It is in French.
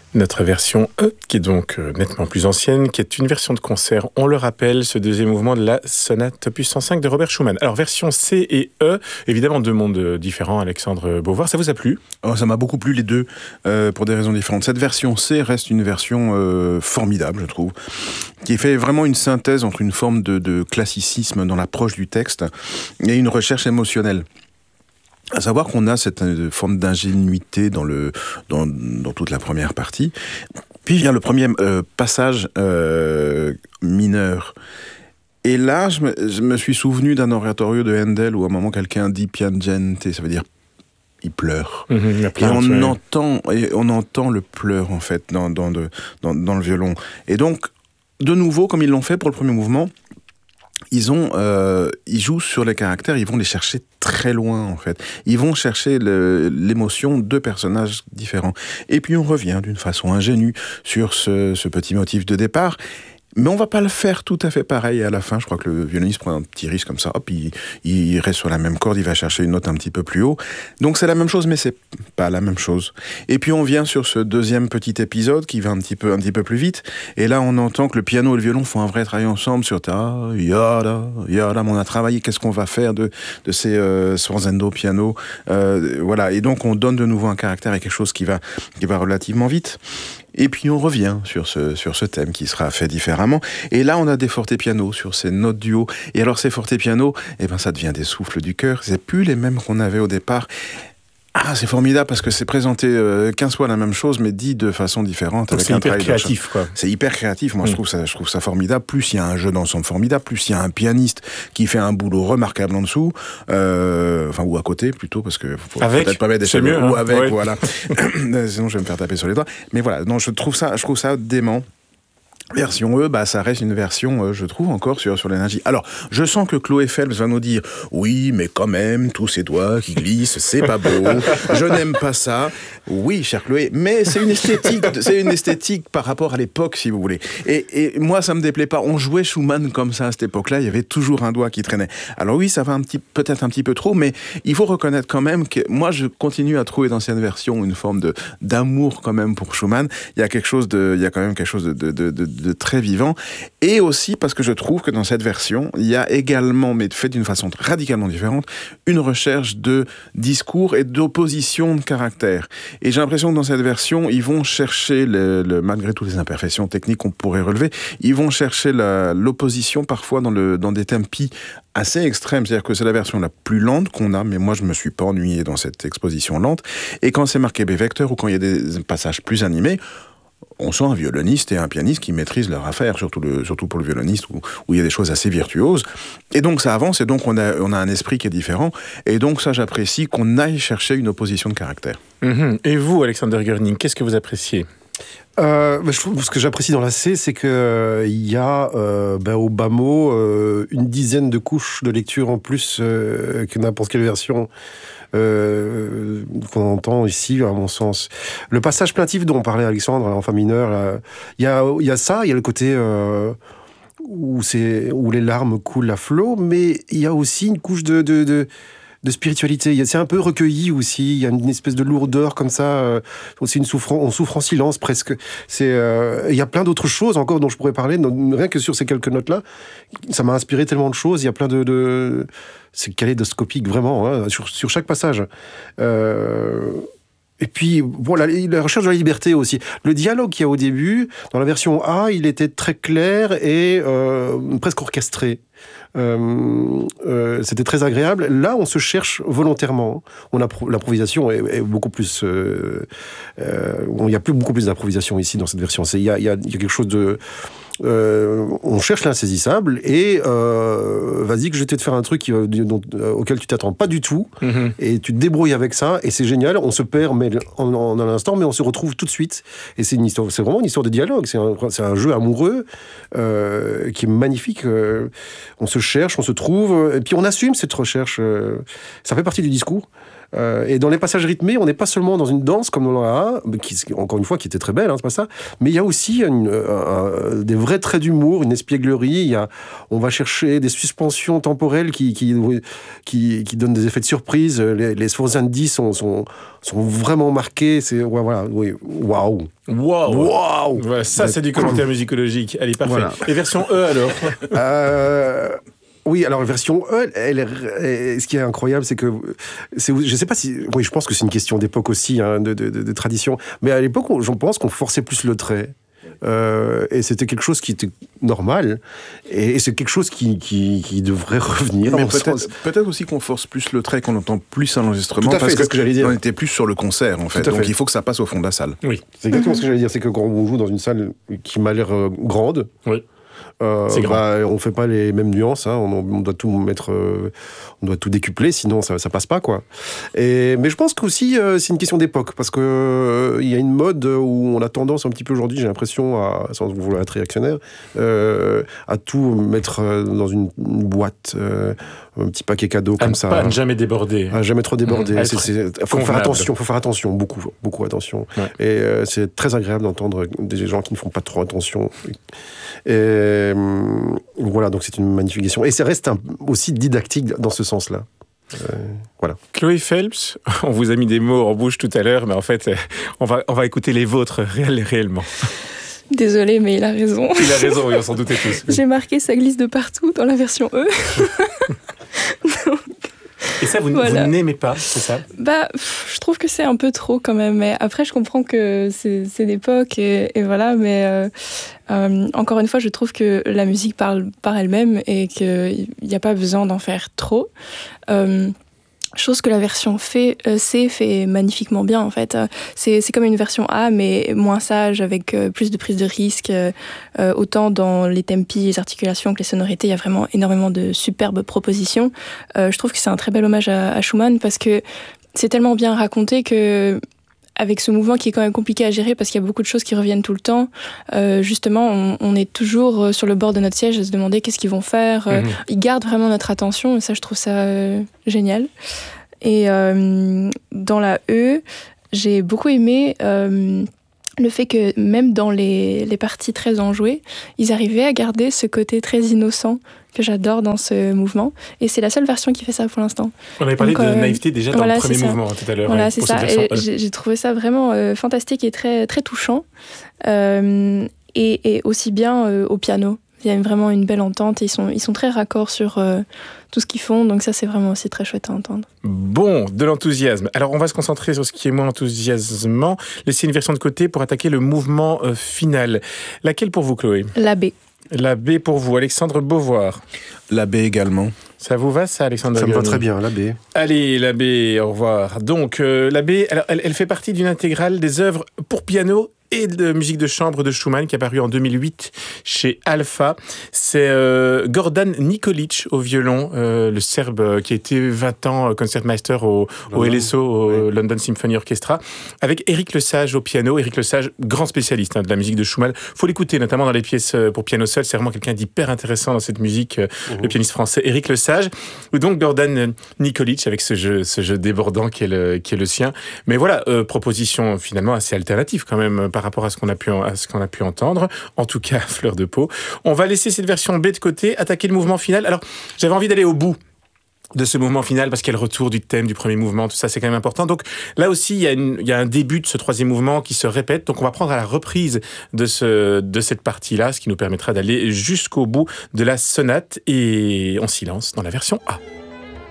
Notre version E, qui est donc nettement plus ancienne, qui est une version de concert, on le rappelle, ce deuxième mouvement de la sonate opus 105 de Robert Schumann. Alors, version C et E, évidemment deux mondes différents, Alexandre Beauvoir, ça vous a plu ? Ça m'a beaucoup plu les deux, pour des raisons différentes. Cette version C reste une version formidable, je trouve, qui fait vraiment une synthèse entre une forme de classicisme dans l'approche du texte et une recherche émotionnelle. À savoir qu'on a cette forme d'ingénuité dans toute la première partie. Puis vient le premier passage mineur. Et là, je me suis souvenu d'un oratorio de Handel où à un moment quelqu'un dit piangente, ça veut dire il pleure. Et on entend le pleur en fait dans le violon. Et donc, de nouveau, comme ils l'ont fait pour le premier mouvement, ils jouent sur les caractères, ils vont les chercher très loin en fait. Ils vont chercher l'émotion de personnages différents. Et puis on revient d'une façon ingénue sur ce petit motif de départ. Mais on va pas le faire tout à fait pareil à la fin. Je crois que le violoniste prend un petit risque comme ça, hop, il reste sur la même corde, il va chercher une note un petit peu plus haut. Donc c'est la même chose, mais c'est pas la même chose. Et puis on vient sur ce deuxième petit épisode qui va un petit peu plus vite. Et là, on entend que le piano et le violon font un vrai travail ensemble sur ta, yada, yada. On a travaillé, qu'est-ce qu'on va faire de ces sforzando piano. Voilà. Et donc on donne de nouveau un caractère à quelque chose qui va relativement vite. Et puis on revient sur ce thème qui sera fait différemment. Et là, on a des fortepianos sur ces notes du haut. Et alors ces fortepianos, ça devient des souffles du cœur. C'est plus les mêmes qu'on avait au départ. C'est formidable parce que c'est présenté 15 fois la même chose, mais dit de façon différente. Donc avec c'est un hyper créatif, quoi. C'est hyper créatif. Moi, je trouve ça formidable. Plus il y a un jeu d'ensemble formidable, plus il y a un pianiste qui fait un boulot remarquable en dessous, ou à côté plutôt, parce que faut peut-être pas mettre des cheveux ou avec, ouais. Voilà. Sinon, je vais me faire taper sur les doigts. Mais voilà, non, je trouve ça dément. Version E, ça reste une version, je trouve, encore sur l'énergie. Alors, je sens que Chloé Phelps va nous dire « Oui, mais quand même, tous ces doigts qui glissent, c'est pas beau, je n'aime pas ça. » Oui, chère Chloé, mais c'est une esthétique par rapport à l'époque, si vous voulez. Et moi, ça me déplaît pas. On jouait Schumann comme ça à cette époque-là, il y avait toujours un doigt qui traînait. Alors oui, ça va peut-être un petit peu trop, mais il faut reconnaître quand même que moi, je continue à trouver dans cette version une forme d'amour quand même pour Schumann. Il y a quand même quelque chose de très vivant, et aussi parce que je trouve que dans cette version, il y a également, mais fait d'une façon radicalement différente, une recherche de discours et d'opposition de caractère. Et j'ai l'impression que dans cette version, ils vont chercher, malgré toutes les imperfections techniques qu'on pourrait relever, ils vont chercher l'opposition parfois dans des tempi assez extrêmes. C'est-à-dire que c'est la version la plus lente qu'on a, mais moi je me suis pas ennuyé dans cette exposition lente. Et quand c'est marqué B-vecteur ou quand il y a des passages plus animés, on sent un violoniste et un pianiste qui maîtrisent leur affaire, surtout pour le violoniste, où il y a des choses assez virtuoses. Et donc ça avance, et donc on a un esprit qui est différent. Et donc ça, j'apprécie qu'on aille chercher une opposition de caractère. Et vous, Alexander Görning, qu'est-ce que vous appréciez ? Je trouve, ce que j'apprécie dans la C, c'est que il y a au bas mot une dizaine de couches de lecture en plus que n'importe quelle version qu'on entend ici, à mon sens. Le passage plaintif dont parlait Alexandre en fa mineur, il y a ça, il y a le côté où les larmes coulent à flot, mais il y a aussi une couche de spiritualité. C'est un peu recueilli aussi. Il y a une espèce de lourdeur comme ça. C'est on souffre en silence presque. Il y a plein d'autres choses encore dont je pourrais parler. Rien que sur ces quelques notes-là, ça m'a inspiré tellement de choses. Il y a plein c'est kaléidoscopique vraiment, hein, sur chaque passage. Et puis, la recherche de la liberté aussi. Le dialogue qu'il y a au début, dans la version A, il était très clair et presque orchestré. C'était très agréable. Là, on se cherche volontairement. L'improvisation est beaucoup plus... il y a beaucoup plus d'improvisation ici dans cette version. Il y a quelque chose de... on cherche l'insaisissable et vas-y que je vais te faire un truc auquel tu t'attends pas du tout, et tu te débrouilles avec ça et c'est génial. On se perd mais en un instant, mais on se retrouve tout de suite, et c'est vraiment une histoire de dialogue. C'est un jeu amoureux qui est magnifique. On se cherche, on se trouve, et puis on assume cette recherche. Ça fait partie du discours. Et dans les passages rythmés, on n'est pas seulement dans une danse comme dans la A, encore une fois, qui était très belle, c'est pas ça, mais il y a aussi des vrais traits d'humour, une espièglerie, on va chercher des suspensions temporelles qui donnent des effets de surprise, les sforzandi sont vraiment marqués, waouh. Ouais, ça, c'est du commentaire musicologique. Allez, parfait. Voilà. Et version E, alors Oui, alors la version E, ce qui est incroyable, c'est que, je sais pas si, oui, je pense que c'est une question d'époque aussi, de tradition, mais à l'époque, je pense qu'on forçait plus le trait. Et c'était quelque chose qui était normal, et c'est quelque chose qui devrait revenir. Mais peut-être aussi qu'on force plus le trait, qu'on entend plus à l'enregistrement, parce que j'allais dire. On était plus sur le concert, en fait. Donc il faut que ça passe au fond de la salle. Oui, c'est exactement ce que j'allais dire, c'est que quand on joue dans une salle qui m'a l'air grande, oui. C'est on fait pas les mêmes nuances, on doit tout mettre, on doit tout décupler, sinon ça passe pas, quoi. Mais je pense qu'aussi c'est une question d'époque, parce que il y a une mode où on a tendance un petit peu aujourd'hui, j'ai l'impression, sans vouloir être réactionnaire, à tout mettre dans une boîte, un petit paquet cadeau comme ça. À ne jamais déborder. À jamais trop déborder. Faut faire attention, beaucoup attention. Ouais. Et c'est très agréable d'entendre des gens qui ne font pas trop attention. Et voilà, donc c'est une magnification. Et ça reste aussi didactique dans ce sens-là. Voilà. Chloé Phelps, on vous a mis des mots en bouche tout à l'heure, mais en fait, on va écouter les vôtres réellement. Désolée, mais il a raison. Il a raison, oui, on s'en doutait tous. Oui. J'ai marqué ça glisse de partout dans la version E. Donc, et ça, vous n'aimez pas, c'est ça ? Je trouve que c'est un peu trop quand même. Mais après, je comprends que c'est d'époque et voilà. Mais encore une fois, je trouve que la musique parle par elle-même et qu'il n'y a pas besoin d'en faire trop. Chose que la version C fait magnifiquement bien, en fait. C'est comme une version A, mais moins sage, avec plus de prise de risque. Autant dans les tempi, les articulations que les sonorités, il y a vraiment énormément de superbes propositions. Je trouve que c'est un très bel hommage à Schumann, parce que c'est tellement bien raconté que, avec ce mouvement qui est quand même compliqué à gérer parce qu'il y a beaucoup de choses qui reviennent tout le temps, justement, on est toujours sur le bord de notre siège à se demander qu'est-ce qu'ils vont faire. Ils gardent vraiment notre attention, et ça, je trouve ça génial. Et dans la E, j'ai beaucoup aimé le fait que même dans les parties très enjouées, ils arrivaient à garder ce côté très innocent que j'adore dans ce mouvement. Et c'est la seule version qui fait ça pour l'instant. On avait parlé de naïveté déjà dans le premier mouvement tout à l'heure. Voilà, c'est ça. Et j'ai trouvé ça vraiment fantastique et très, très touchant. Et aussi bien au piano. Il y a vraiment une belle entente. Et ils sont très raccords sur tout ce qu'ils font. Donc ça, c'est vraiment aussi très chouette à entendre. Bon, de l'enthousiasme. Alors, on va se concentrer sur ce qui est moins enthousiasmant. Laisser une version de côté pour attaquer le mouvement final. Laquelle pour vous, Chloé ? La B. La B pour vous, Alexandre Beauvoir. La B également. Ça vous va, ça, Alexandre ? Ça me va très bien, la B. Allez, la B, au revoir. Donc, la B, alors, elle fait partie d'une intégrale des œuvres pour piano et de musique de chambre de Schumann qui est apparu en 2008 chez Alpha. C'est Gordan Nikolic au violon, le Serbe qui a été 20 ans concertmeister au LSO, au London Symphony Orchestra, avec Éric Lesage au piano. Éric Lesage, grand spécialiste de la musique de Schumann. Faut l'écouter, notamment dans les pièces pour piano seul. C'est vraiment quelqu'un d'hyper intéressant dans cette musique, le pianiste français Éric Lesage. Ou donc Gordan Nikolic avec ce jeu débordant qui est le sien. Mais voilà, proposition finalement assez alternative quand même par rapport à ce qu'on a pu entendre, en tout cas fleur de peau. On va laisser cette version B de côté, attaquer le mouvement final. Alors, j'avais envie d'aller au bout de ce mouvement final, parce qu'il y a le retour du thème du premier mouvement, tout ça, c'est quand même important. Donc là aussi, il y a un début de ce troisième mouvement qui se répète. Donc on va prendre à la reprise de cette partie-là, ce qui nous permettra d'aller jusqu'au bout de la sonate, et on s'y lance dans la version A.